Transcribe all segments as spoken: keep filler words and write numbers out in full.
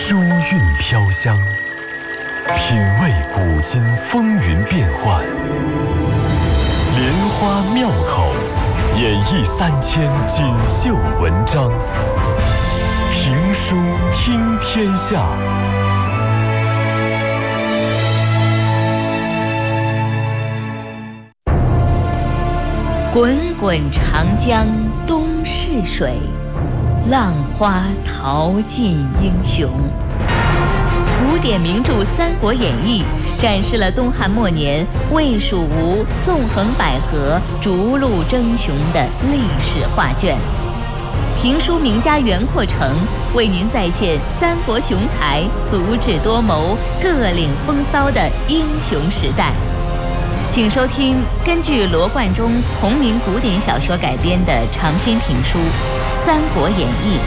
书韵飘香，品味古今风云变幻，莲花妙口，演绎三千锦绣文章。评书听天下。 滚滚长江东逝水，浪花淘尽英雄。古典名著《三国演义》展示了东汉末年魏蜀吴纵横捭阖、逐鹿争雄的历史画卷。评书名家袁阔成为您再现三国雄才足智多谋、各领风骚的英雄时代。请收听根据罗贯中同名古典小说改编的长篇评书《三国演义》。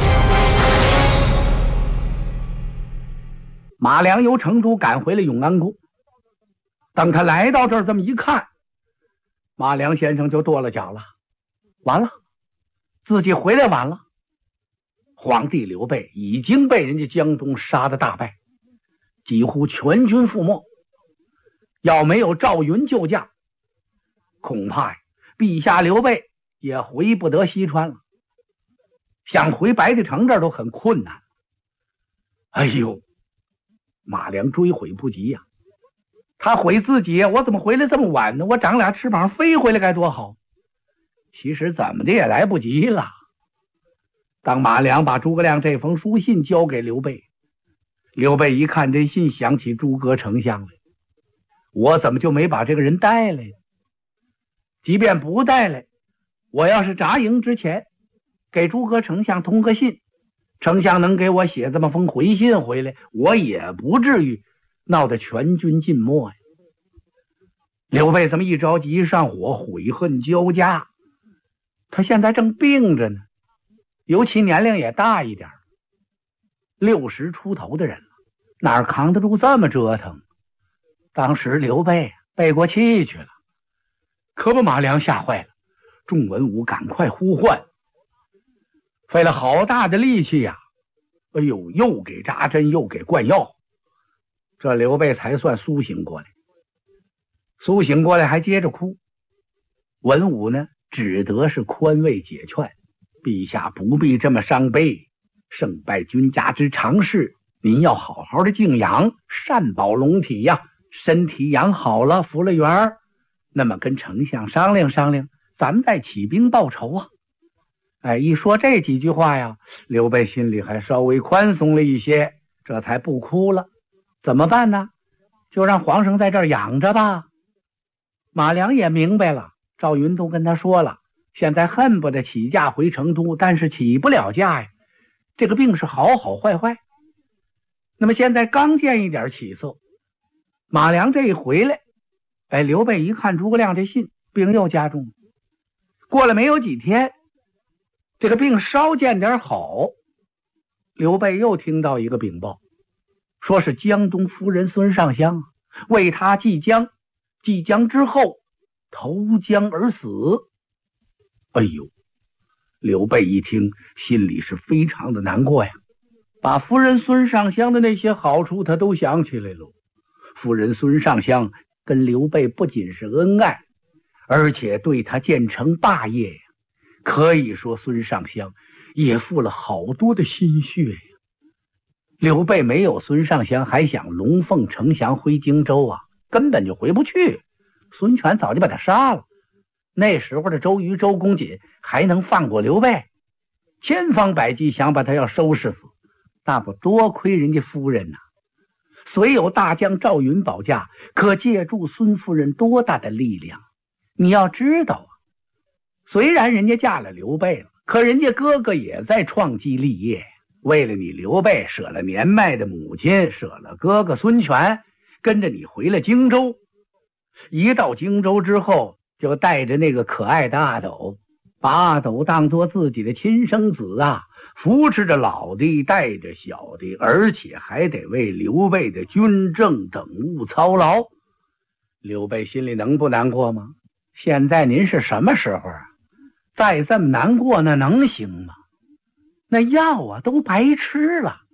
马良由成都赶回了永安宫，等他来到这儿这么一看，马良先生就跺了脚了，完了，自己回来晚了。皇帝刘备已经被人家江东杀得大败，几乎全军覆没，要没有赵云救驾，恐怕呀，陛下刘备也回不得西川了，想回白帝城这儿都很困难。哎呦，马良追悔不及呀、啊！他悔自己，我怎么回来这么晚呢？我长俩翅膀飞回来该多好！其实怎么的也来不及了。当马良把诸葛亮这封书信交给刘备，刘备一看这信，想起诸葛丞相来，我怎么就没把这个人带来？即便不带来，我要是扎营之前给诸葛丞相通个信，丞相能给我写这么封回信回来，我也不至于闹得全军尽没呀。刘备这么一着急一上火，悔恨交加。他现在正病着呢，尤其年龄也大一点，六十出头的人了，哪扛得住这么折腾？当时刘备背过气去了，可把马良吓坏了。众文武赶快呼唤，费了好大的力气呀、啊！哎呦，又给扎针又给灌药，这刘备才算苏醒过来。苏醒过来还接着哭，文武呢只得是宽慰解劝，陛下不必这么伤悲，胜败君家之常事，您要好好的静养，善保龙体呀。身体养好了，服了员，那么跟丞相商量商量，咱们再起兵报仇啊！哎，一说这几句话呀，刘备心里还稍微宽松了一些，这才不哭了。怎么办呢？就让皇上在这儿养着吧。马良也明白了，赵云都跟他说了，现在恨不得起驾回成都，但是起不了驾呀，这个病是好好坏坏。那么现在刚见一点起色，马良这一回来，哎，刘备一看诸葛亮这信，病又加重了。过了没有几天，这个病稍见点好，刘备又听到一个禀报，说是江东夫人孙尚香为他即将即将之后投江而死。哎呦，刘备一听，心里是非常的难过呀，把夫人孙尚香的那些好处他都想起来了。夫人孙尚香跟刘备不仅是恩爱，而且对他建成霸业呀，可以说孙尚香也付了好多的心血呀。刘备没有孙尚香，还想龙凤呈祥回荆州啊，根本就回不去。孙权早就把他杀了，那时候的周瑜、周公瑾还能放过刘备？千方百计想把他要收拾死，那不多亏人家夫人呐、啊。虽有大将赵云保驾，可借助孙夫人多大的力量？你要知道啊，虽然人家嫁了刘备了，可人家哥哥也在创基立业，为了你刘备舍了年迈的母亲，舍了哥哥孙权，跟着你回了荆州。一到荆州之后，就带着那个可爱的阿斗，把阿斗当作自己的亲生子啊，扶持着老的，带着小的，而且还得为刘备的军政等务操劳。刘备心里能不难过吗？现在您是什么时候啊？再这么难过那能行吗？那药啊都白吃了，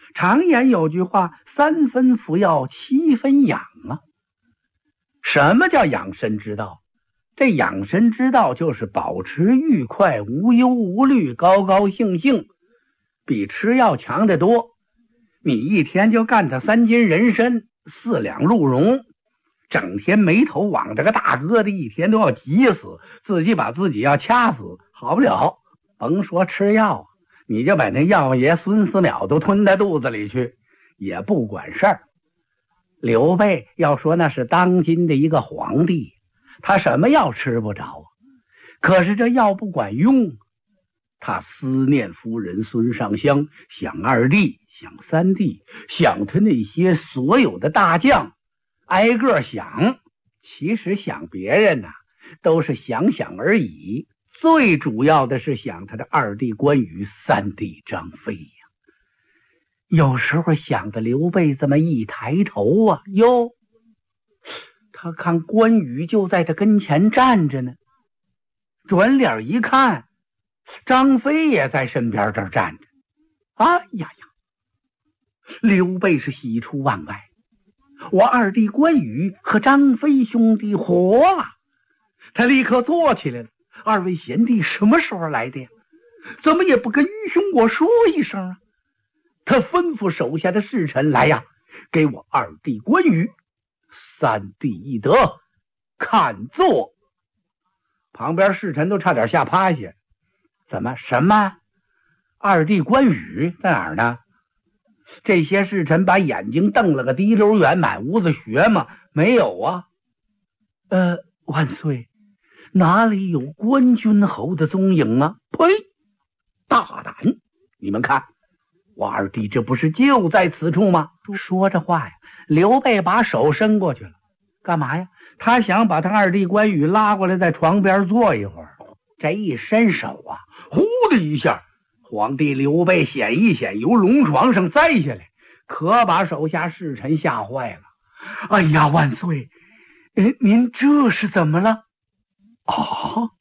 常言有句话，三分服药，七分养啊。什么叫养生之道？这养生之道就是保持愉快，无忧无虑，高高兴兴，比吃药强得多。你一天就干他三斤人参，四两鹿茸，整天眉头往这个大疙瘩，一天都要急死，自己把自己要掐死，好不了。甭说吃药，你就把那药爷孙思邈都吞到肚子里去，也不管事儿。刘备要说那是当今的一个皇帝，他什么药吃不着啊？可是这药不管用，他思念夫人孙尚香，想二弟，想三弟，想他那些所有的大将，挨个想。其实想别人呢、啊，都是想想而已，最主要的是想他的二弟关羽，三弟张飞呀。有时候想的刘备这么一抬头啊，哟，他看关羽就在他跟前站着呢，转脸一看，张飞也在身边这儿站着。哎呀呀，刘备是喜出望外，我二弟关羽和张飞兄弟活了。他立刻坐起来了，二位贤弟什么时候来的呀？怎么也不跟愚兄我说一声啊？他吩咐手下的侍臣，来呀，给我二弟关羽，三弟翼德，看座。旁边侍臣都差点吓趴下。怎么？什么？二弟关羽在哪儿呢？这些侍臣把眼睛瞪了个滴溜圆，满屋子学嘛。没有啊。呃，万岁，哪里有关君侯的踪影啊？呸！大胆！你们看，我二弟这不是就在此处吗？说着话呀，刘备把手伸过去了，干嘛呀？他想把他二弟关羽拉过来，在床边坐一会儿。这一伸手啊，呼的一下，皇帝刘备显一显，由龙床上栽下来，可把手下侍臣吓坏了。哎呀，万岁，哎，您这是怎么了？啊！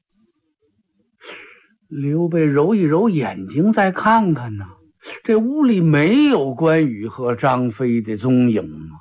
刘备揉一揉眼睛，再看看呢，这屋里没有关羽和张飞的踪影啊。